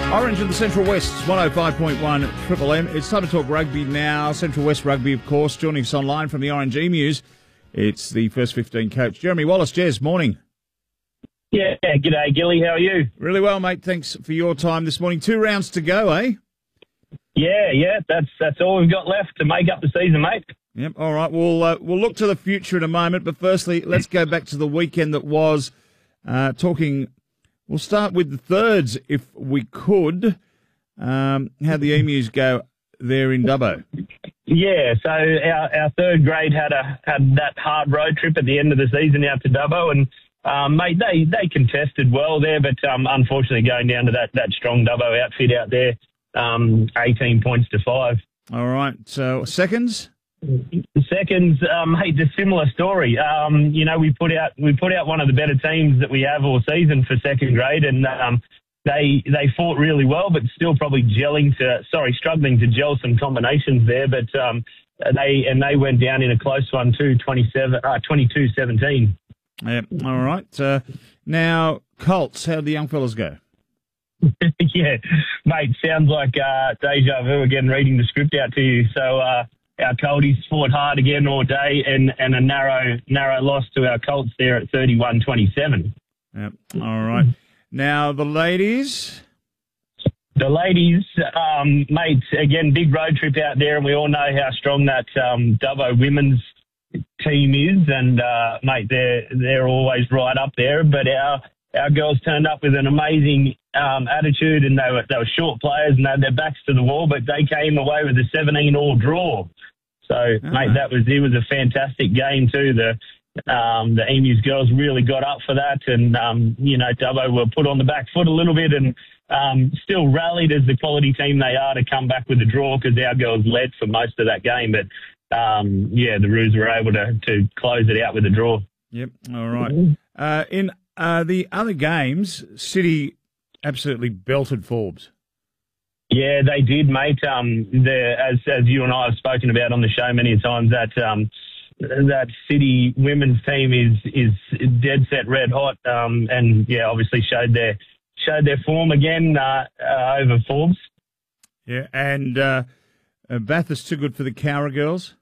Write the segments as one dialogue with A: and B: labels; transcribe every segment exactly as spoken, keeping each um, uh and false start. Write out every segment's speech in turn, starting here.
A: Orange in the Central West, one oh five point one Triple M. It's time to talk rugby now. Central West Rugby, of course. Joining us online from the Orange Emus, it's the first fifteen coach, Jeremy Wallace. Jez, morning.
B: Yeah, g'day, Gilly. How are you?
A: Really well, mate. Thanks for your time this morning. Two rounds to go, eh?
B: Yeah, yeah. That's that's all we've got left to make up the season, mate.
A: Yep. All right. We'll uh, we'll look to the future in a moment, but firstly, let's go back to the weekend that was. Uh, talking. We'll start with the thirds, if we could. Um, how'd the Emus go there in Dubbo?
B: Yeah, so our, our third grade had a had that hard road trip at the end of the season out to Dubbo, and um, mate, they they contested well there, but um, unfortunately going down to that that strong Dubbo outfit out there, um, eighteen points to five.
A: All right. So seconds.
B: Seconds, um, mate, a similar story. Um, you know, we put out we put out one of the better teams that we have all season for second grade, and um, they they fought really well, but still probably gelling to sorry struggling to gel some combinations there. But um, they and they went down in a close one too, twenty-seven, uh, twenty-two seventeen.
A: Yep. All right. Uh, now Colts, how did the young fellas go?
B: Yeah, mate, sounds like uh, deja vu again reading the script out to you. So. Uh, Our Coldies fought hard again all day, and, and a narrow narrow loss to our Colts there at thirty-one twenty-seven.
A: Yep. All right. Now, the ladies.
B: The ladies, um, mate, again, big road trip out there, and we all know how strong that um, Dubbo women's team is. And, uh, mate, they're, they're always right up there. But our our girls turned up with an amazing um, attitude, and they were, they were short players, and they had their backs to the wall, but they came away with a seventeen all draw. So, oh. mate, that was it was a fantastic game too. The um, the Emus girls really got up for that, and um, you know, Dubbo were put on the back foot a little bit, and um, still rallied as the quality team they are to come back with a draw, because our girls led for most of that game. But um, yeah, the Roos were able to to close it out with a draw.
A: Yep. All right. Uh, in uh, the other games, City absolutely belted Forbes.
B: Yeah, they did, mate. Um, as as you and I have spoken about on the show many times, that um, that City women's team is is dead set red hot, um, and yeah, obviously showed their showed their form again uh, uh, over Forbes.
A: Yeah, and uh, uh, Bathurst too good for the Cowra girls.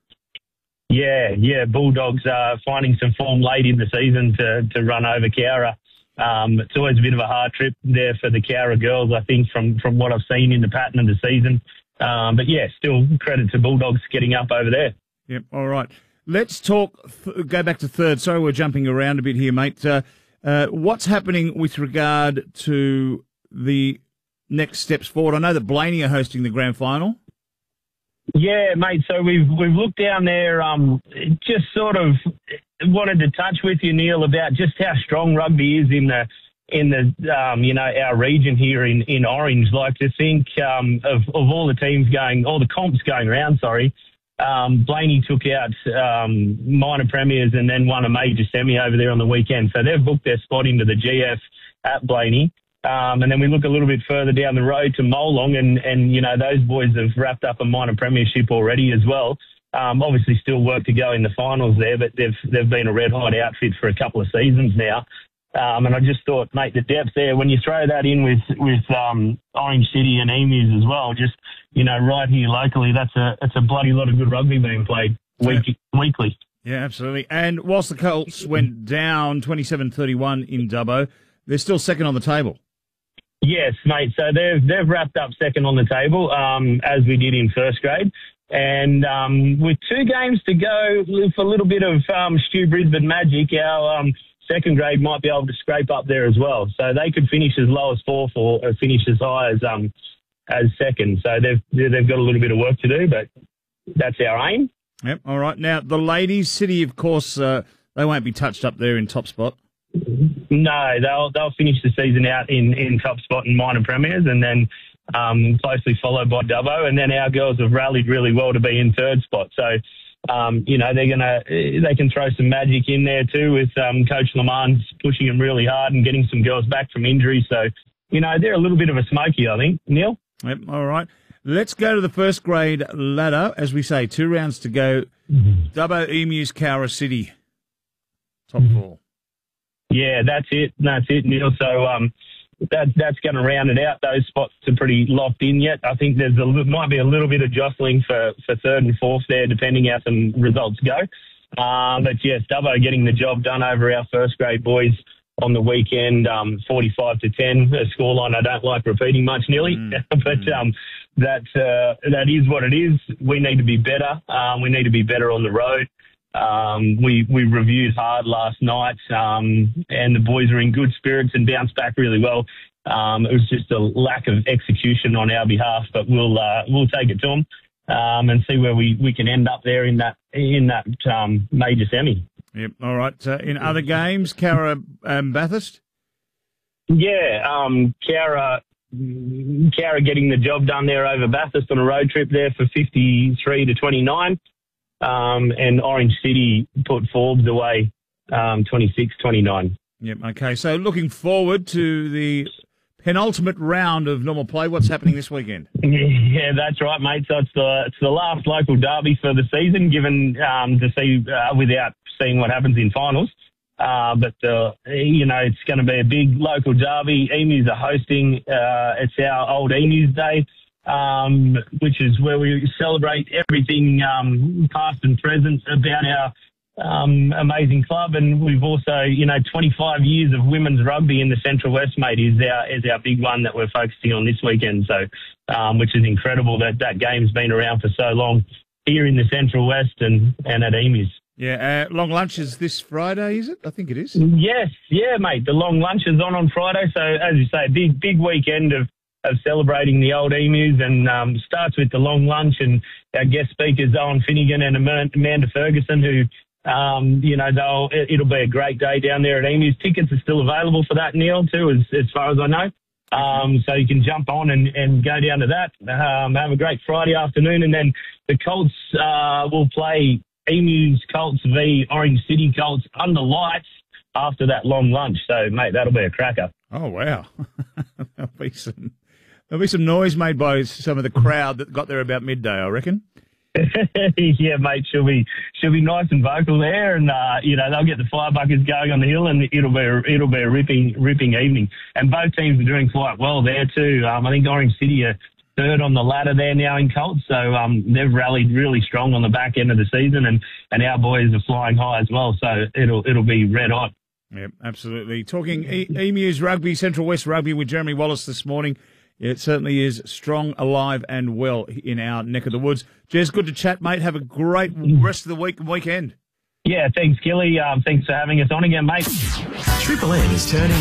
B: Yeah, yeah, Bulldogs uh, finding some form late in the season to to run over Cowra. Um, it's always a bit of a hard trip there for the Cowra girls, I think, from, from what I've seen in the pattern of the season. Um, but, yeah, still credit to Bulldogs getting up over there.
A: Yep, all right. Let's talk, th- go back to third. Sorry, we're jumping around a bit here, mate. Uh, uh, what's happening with regard to the next steps forward? I know that Blaney are hosting the grand final.
B: Yeah, mate. So we've we've looked down there, um, just sort of wanted to touch with you, Neil, about just how strong rugby is in the in the um, you know our region here in, in Orange. Like to think um, of of all the teams going, all the comps going around. Sorry, um, Blaney took out um, minor premiers and then won a major semi over there on the weekend. So they've booked their spot into the G F at Blaney. Um, and then we look a little bit further down the road to Molong, and, and, you know, those boys have wrapped up a minor premiership already as well. Um, obviously still work to go in the finals there, but they've they've been a red-hot outfit for a couple of seasons now. Um, and I just thought, mate, the depth there, when you throw that in with, with um, Orange City and Emus as well, just, you know, right here locally, that's a, that's a bloody lot of good rugby being played week, yeah. weekly.
A: Yeah, absolutely. And whilst the Colts went down twenty-seven thirty-one in Dubbo, they're still second on the table.
B: Yes, mate. So they've they've wrapped up second on the table, um, as we did in first grade. And um, with two games to go, for a little bit of um, Stu Brisbane magic, our um, second grade might be able to scrape up there as well. So they could finish as low as fourth or finish as high as um, as second. So they've they've got a little bit of work to do, but that's our aim.
A: Yep. All right. Now the ladies, City, of course, uh, they won't be touched up there in top spot.
B: No, they'll they'll finish the season out in, in top spot and minor premiers, and then um, closely followed by Dubbo. And then our girls have rallied really well to be in third spot. So, um, you know, they're gonna they can throw some magic in there too with um, Coach Lamans pushing them really hard and getting some girls back from injury. So, you know, they're a little bit of a smoky, I think. Neil?
A: Yep. All right. Let's go to the first grade ladder. As we say, two rounds to go. Mm-hmm. Dubbo, Emus, Cowra City. Top mm-hmm. four.
B: Yeah, that's it. That's it, Neil. So, um, that that's going to round it out. Those spots are pretty locked in yet. I think there's a might be a little bit of jostling for, for third and fourth there, depending how some results go. Uh, but yes, Dubbo getting the job done over our first grade boys on the weekend, um, forty-five to ten, a scoreline I don't like repeating much, nearly, mm. but um, that uh, that is what it is. We need to be better. Um, we need to be better on the road. Um, we we reviewed hard last night, um, and the boys are in good spirits and bounced back really well. Um, it was just a lack of execution on our behalf, but we'll uh, we'll take it to them um, and see where we, we can end up there in that in that um, major semi.
A: Yep. All right. Uh, in other games, Cara um, Bathurst.
B: Yeah, um, Cara. Cara getting the job done there over Bathurst on a road trip there for fifty-three to twenty-nine. Um, and Orange City put Forbes away um, twenty-six twenty-nine.
A: Yep, okay. So looking forward to the penultimate round of normal play. What's happening this weekend?
B: Yeah, that's right, mate. So it's the it's the last local derby for the season, given um, to see uh, without seeing what happens in finals. Uh, but, uh, you know, it's going to be a big local derby. Emus are hosting. Uh, it's our old Emus Day. Um, which is where we celebrate everything um, past and present about our um, amazing club. And we've also, you know, twenty-five years of women's rugby in the Central West, mate, is our is our big one that we're focusing on this weekend. So, um, which is incredible that that game's been around for so long here in the Central West and, and at Emus.
A: Yeah, uh, long lunch is this Friday, is it? I think it is.
B: Yes, yeah, mate. The long lunch is on on Friday. So, as you say, big big weekend of of celebrating the old Emus, and um, starts with the long lunch and our guest speakers, Owen Finnegan and Amanda Ferguson, who, um, you know, they'll, it'll be a great day down there at Emus. Tickets are still available for that, Neil, too, as, as far as I know. Um, so you can jump on and, and go down to that, um, have a great Friday afternoon, and then the Colts uh, will play Emus Colts v Orange City Colts under lights after that long lunch. So, mate, that'll be a cracker.
A: Oh, wow. There'll be some... There'll be some noise made by some of the crowd that got there about midday, I reckon.
B: Yeah, mate, she'll be she'll be nice and vocal there, and uh, you know they'll get the fire buckets going on the hill, and it'll be a, it'll be a ripping ripping evening. And both teams are doing quite well there too. Um, I think Orange City are third on the ladder there now in Colts, so um, they've rallied really strong on the back end of the season, and, and our boys are flying high as well. So it'll it'll be red hot.
A: Yep, absolutely. Talking e- Emus rugby, Central West rugby with Jeremy Wallace this morning. It certainly is strong, alive and well in our neck of the woods. Jez, good to chat, mate. Have a great rest of the week and weekend.
B: Yeah, thanks, Gilly. Um, thanks for having us on again, mate.
C: Triple M is turning